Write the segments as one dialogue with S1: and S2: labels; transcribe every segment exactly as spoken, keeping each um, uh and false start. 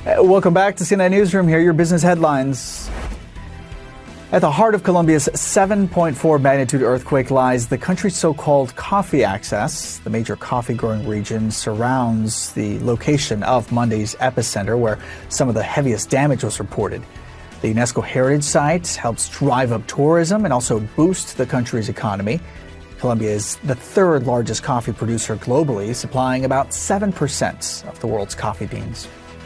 S1: Welcome back to C N N Newsroom. Here are your business headlines. At the heart of Colombia's seven point four magnitude earthquake lies the country's so-called coffee axis. The major coffee-growing region surrounds the location of Monday's epicenter, where some of the heaviest damage was reported. The UNESCO Heritage Site helps drive up tourism and also boost the country's economy. Colombia is the third largest coffee producer globally, supplying about seven percent of the world's coffee beans.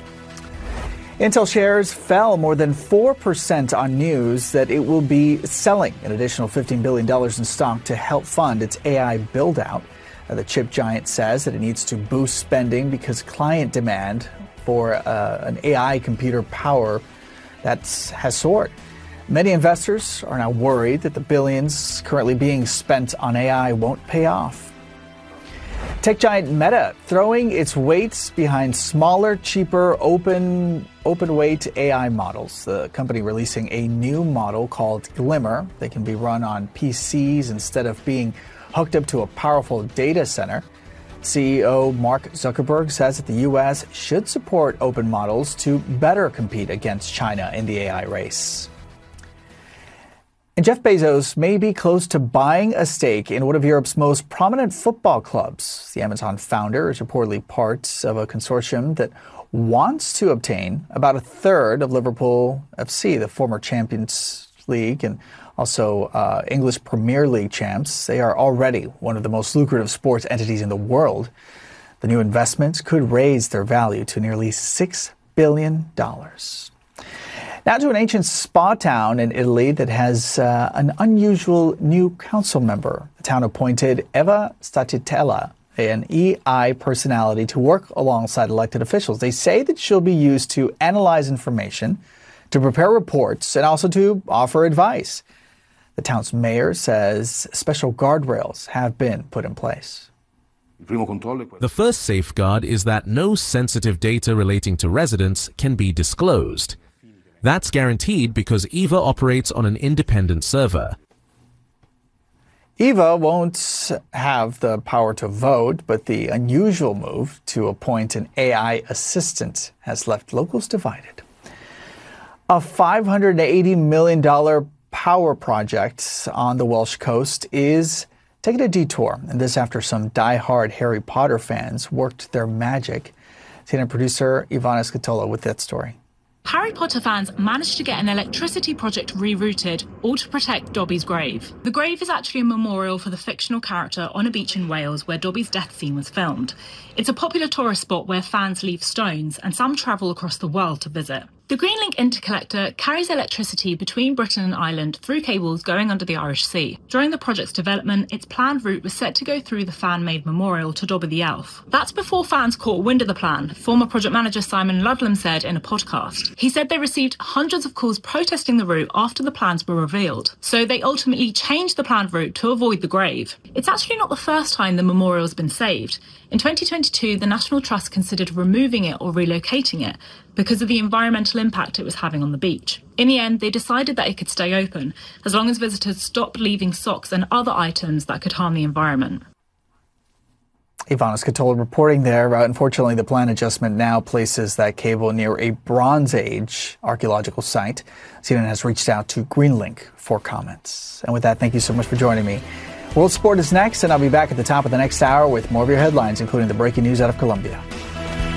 S1: Intel shares fell more than four percent on news that it will be selling an additional fifteen billion dollars in stock to help fund its A I build-out. Uh, the chip giant says that it needs to boost spending because client demand for uh, an A I computer power that's has soared. Many investors are now worried that the billions currently being spent on A I won't pay off. Tech giant Meta throwing its weight behind smaller, cheaper, open, open-weight A I models. The company releasing a new model called Glimmer. They can be run on P Cs instead of being hooked up to a powerful data center. C E O Mark Zuckerberg says that the U S should support open models to better compete against China in the A I race. And Jeff Bezos may be close to buying a stake in one of Europe's most prominent football clubs. The Amazon founder is reportedly part of a consortium that wants to obtain about a third of Liverpool F C, the former Champions League and also uh, English Premier League champs. They are already one of the most lucrative sports entities in the world. The new investment could raise their value to nearly six billion dollars. Now to an ancient spa town in Italy that has uh, an unusual new council member. The town appointed Eva Statitella, an E I personality, to work alongside elected officials. They say that she'll be used to analyze information, to prepare reports, and also to offer advice. The town's mayor says special guardrails have been put in place.
S2: The first safeguard is that no sensitive data relating to residents can be disclosed. That's guaranteed because Eva operates on an independent server.
S1: Eva won't have the power to vote, but the unusual move to appoint an A I assistant has left locals divided. A five hundred eighty million dollars power project on the Welsh coast is taking a detour, and this after some die-hard Harry Potter fans worked their magic. C N N producer Ivana Scatola with that story.
S3: Harry Potter fans managed to get an electricity project rerouted, all to protect Dobby's grave. The grave is actually a memorial for the fictional character on a beach in Wales where Dobby's death scene was filmed. It's a popular tourist spot where fans leave stones, and some travel across the world to visit. The Greenlink interconnector carries electricity between Britain and Ireland through cables going under the Irish Sea. During the project's development, its planned route was set to go through the fan-made memorial to Dobby the Elf. That's before fans caught wind of the plan, former project manager Simon Ludlam said in a podcast. He said they received hundreds of calls protesting the route after the plans were revealed, so they ultimately changed the planned route to avoid the grave. It's actually not the first time the memorial has been saved. In twenty twenty-two, the National Trust considered removing it or relocating it because of the environmental impact it was having on the beach. In the end, they decided that it could stay open, as long as visitors stopped leaving socks and other items that could harm the environment.
S1: Ivana Scatola reporting there. Uh, unfortunately, the plan adjustment now places that cable near a Bronze Age archaeological site. C N N has reached out to Greenlink for comments. And with that, thank you so much for joining me. World Sport is next, and I'll be back at the top of the next hour with more of your headlines, including the breaking news out of Colombia.